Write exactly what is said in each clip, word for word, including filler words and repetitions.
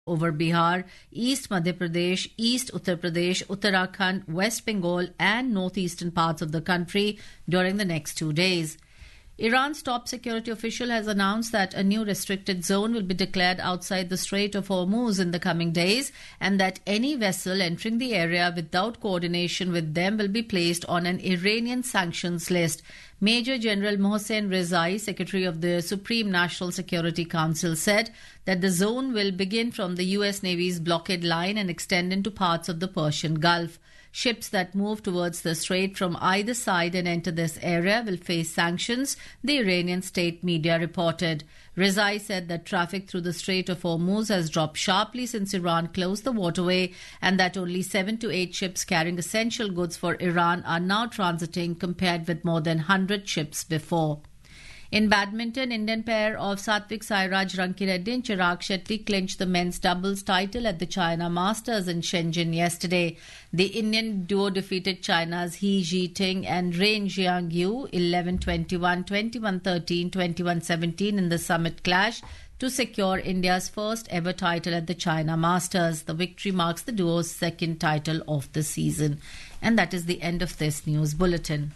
over Bihar, East Madhya Pradesh, East Uttar Pradesh, Uttarakhand, West Bengal and northeastern parts of the country during the next two days. Iran's top security official has announced that a new restricted zone will be declared outside the Strait of Hormuz in the coming days and that any vessel entering the area without coordination with them will be placed on an Iranian sanctions list. Major General Mohsen Rezai, Secretary of the Supreme National Security Council, said that the zone will begin from the U S Navy's blockade line and extend into parts of the Persian Gulf. Ships that move towards the strait from either side and enter this area will face sanctions, the Iranian state media reported. Rezai said that traffic through the Strait of Hormuz has dropped sharply since Iran closed the waterway and that only seven to eight ships carrying essential goods for Iran are now transiting compared with more than one hundred ships before. In badminton, Indian pair of Satvik Sairaj Rankireddy and Chirag Shetty clinched the men's doubles title at the China Masters in Shenzhen yesterday. The Indian duo defeated China's He Jiting and Ren Jiangyu eleven twenty-one, twenty-one thirteen, twenty-one seventeen in the summit clash to secure India's first ever title at the China Masters. The victory marks the duo's second title of the season. And that is the end of this news bulletin.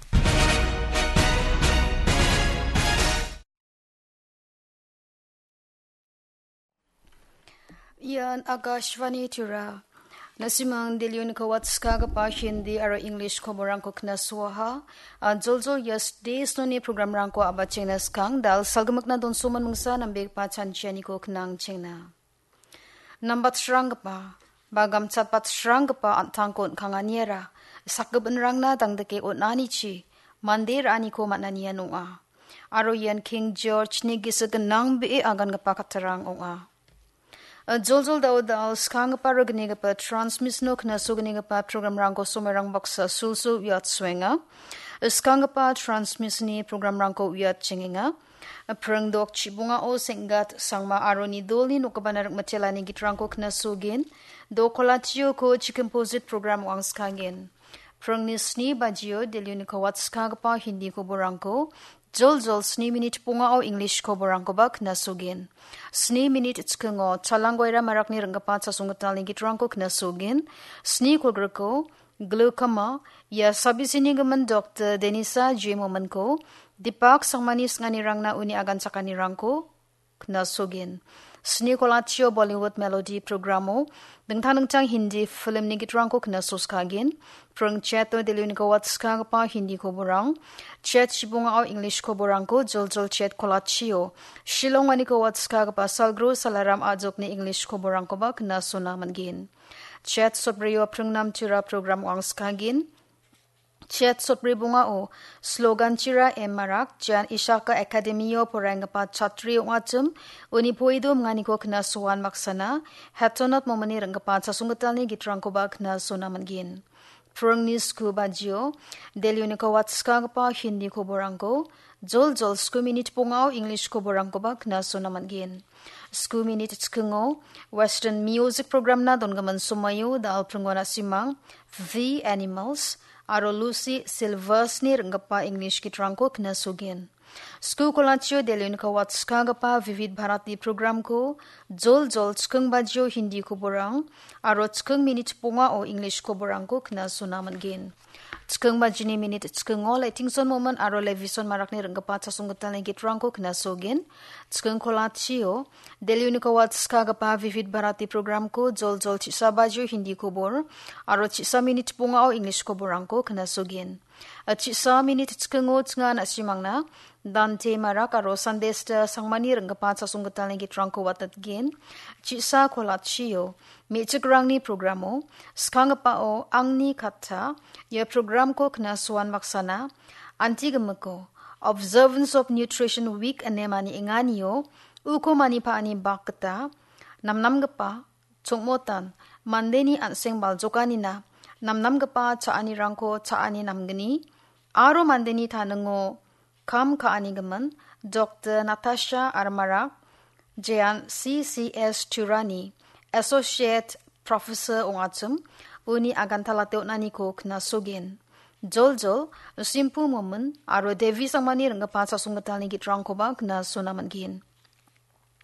Yan Akashvani Tura Nasimang Dilion Kawatska pa Hindi ara English ko morangko knaswaha Zolzol yes days no ni program rangko abachengnas kang dal salgamak na don suman mungsa nambeg pa chanchani ko knang chengna Nambat shrang pa bagam chat pat shrang pa antangkon kanganyera sakgaban rang na dangdake onani chi mandir ani ko manania nunga Aro yan King George ni gisaganang bi agan gapa katarang onga Zolzol daw daw skang pa ragniga pa transmis no kna sugniga pa program rangko sumerang baksa sulsu yat swenga skang pa transmis ni program rangko yat chinginga prang dok chibunga o sengat sangma aroni dolni no kabanar machelani gitrangko kna sugin do kolatio ko chicomposite program wang skangin prang ni sni bajio deliuni ko wat skang pa hindi ko borangko Zol zol sni minute punga o English ko borangko bak na sugin. Sni minuteitskengo chalangwaira marak ni rangkapat sa sungatal ni gitrangko kna sugin. Sni ko grako glukama ya sabisini gaman Doctor Denisa J. Momanko dipak sangmanis nga nirang na uni agan sa kanirangko kna sugin. Sni ko latio Bollywood Melody programo dengtanang chang Hindi film ni gitrangko kna suskagin. Prang chato deluni ko watska pa Hindi ko borang. Chat shibunga o English ko borang ko jol jol chat kolatio. Shilong ani ko watska pa salgro salaram ajok ni English ko borang ko ba kna suna mangin. Chat sobriyo prang nam tira program wang skagin. Chat sopri bunga o slogan chira emarak jan Ishaka Akademiyo porangapa chatri ngachum uni poido mngani ko kna suwan maksana hatonat momani rangapa sasungatal ni gitrangko ba kna suna mangin. Prang ni sku bajio deliuni ko watska pa Hindi ko borangko jol jol sku minute pungao English ko borangko ba kna suna mangin. Sku minute tskungo Western music program na don gaman sumayo dal prangona simang The Animals Aro Lucy Silvers ni rangapa English gitrangko kna sugin. Sku kolatio delun ka watska gapa Vivid Bharati program ko jol jol skung bajio Hindi ko borang aro skung minute punga o English ko borang ko kna sunaman gin. Skung bajini minute skung o lighting son moment aro levison marak ni rangapa sa sunggutal ni gitrang ko kna sugin. Skung kolatio delun ka watska gapa Vivid Bharati program ko jol jol chisa bajio Hindi ko bor aro chisa minute punga o English ko borang ko kna sugin. At chisa minute skung o nga na simang na Dante marak aro sandesta sangmani rangkapat sa sunggatal ni gitrangko watat gin. Chisa kolatio. Michigrang ni programo. Skangapa o ang ni kata. Ya program ko kna suwan maksana. Antigamako. Observance of Nutrition Week ane mani inganyo. Uko mani pa ani bakta. Namnam gapa. Chungmotan. Mandeni anseng baljokanina. Namnam gapa cha ani rangko cha ani namgani. Aro mandeni tanengo. Kam kaanigaman Doctor Natasha Armara, Jan C C S Turani, Associate Professor Ongatsum, Uni Agantalateo Naniko Kna Sugin. Jol jol, simpu momen, aro Devi Samani Rangapa sa sungatal ni gitrangko ba Kna Sunamangin.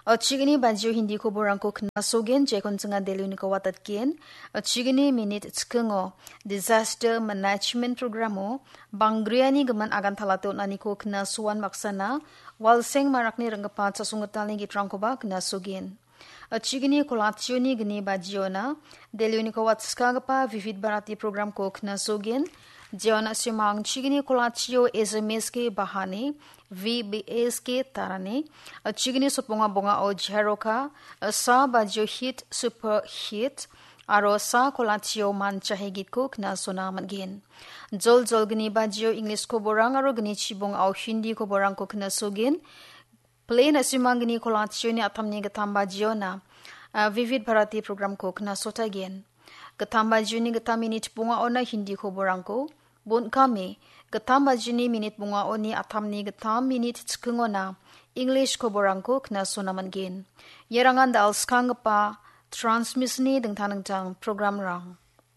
Chigini banjo hindi ko borangko knasogen jekon tsenga deluni ko watat kien. Chigini minute tskengo disaster management programo bangriani geman agan talatot nani ko knasuan maksana walseng marakni renggepat sasungetalni gitrangko ba knasogen. Chigini kolationi gni bajiona deluni ko watska gapa vivid barati program ko knasogen. Jiona simang chigini kolatio S M S ke bahane V B S ke tarane chigini supunga bonga o jeroka sa bajo hit super hit aro sa kolatio man chahegit ko kna sona magin jol jol gni bajo English ko borang aro gni chibong au hindi ko borang ko kna sogin plain asimang gni kolatio ni atamni gatamba jiona vivid bharati program ko kna sota gen gatamba juni gatami ni chpunga ona hindi ko borang ko Bon kami, gatam bajini minit bunga oni atamni gatam minit tskengona English ko borangko kna sonaman gen. Yerangan dal skang pa transmissni deng tanang tang program rang.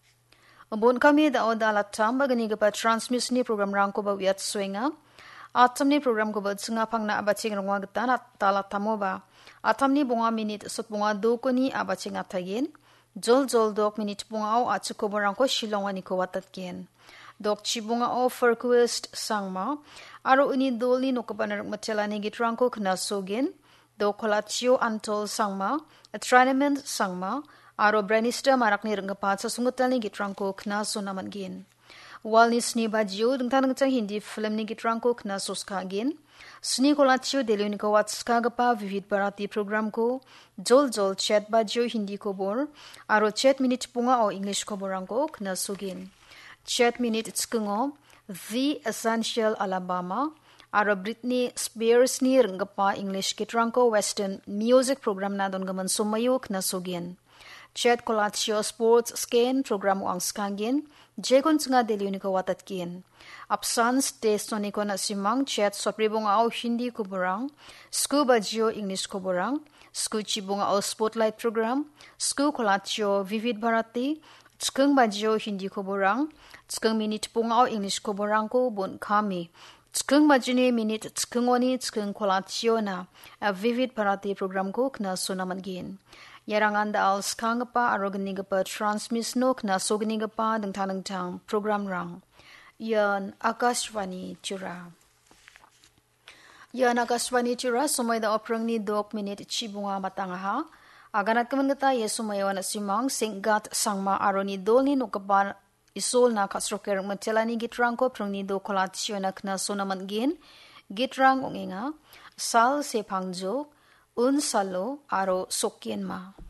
Bon kami da o dal atam bagani gapa transmissni program rang ko ba wiat swenga. Atamni program ko ba tsinga pangna abaching rangwa gatan at tala tamoba. Atamni bunga minit sot bunga do ko ni abaching atagen. Jol jol dok minit bunga o atsuko borangko shilongani ko watat gen. Dok chibunga o Ferquist sangma aro uni dolni nokapanar machalani gitrangko kna sogin do kolatio antol sangma atranament sangma aro branista marakni renggapat sa sungutalni gitrangko kna sonaman gin walni sni bajio dengtan ngchang hindi film ni gitrangko kna soska gin sni kolatio deluni ko watska gapa vivid barati program ko jol jol chat bajio hindi ko bor aro chat minute punga o English ko borangko kna sogin Chat minute tskengo The Essential Alabama aro Britney Spears ni renggapa English kitrangko Western music program na don gaman sumayo kna sogin. Chat kolatio sports scan program uang skangin jegon tsenga deluni ko watat kin. Absans test ni ko na simang chat sopribong au hindi ko borang scuba geo English ko borang sku chibong au spotlight program sku kolatio vivid bharati Tskeng bajio hindi ko borang, tskeng minute pungao English ko borang ko bon kami. Tskeng bajini minute tskeng oni tskeng kolatio na a vivid parati program ko kna sonaman gin. Yarangan da al skang pa arogani pa transmiss no kna sogani pa deng tanang tang program rang. Yan Akashvani Chura. Yan Akashvani Chura sumay da oprang ni dok minute chibunga matangaha. Aganat kaman gata yesu mayawan at simang singgat sangma aroni dolni nukapan isol na kasroker matelani gitrang ko prang ni do kolatio na kna sonaman gin gitrang onginga sal se pangjo un salo aro sokyen ma.